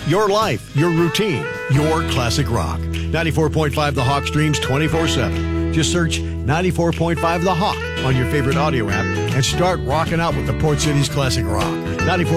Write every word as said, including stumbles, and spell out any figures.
your life, your routine, your classic rock. ninety-four point five The Hawk streams twenty-four seven. Just search ninety-four point five The Hawk on your favorite audio app and start rocking out with the Port City's classic rock. ninety-four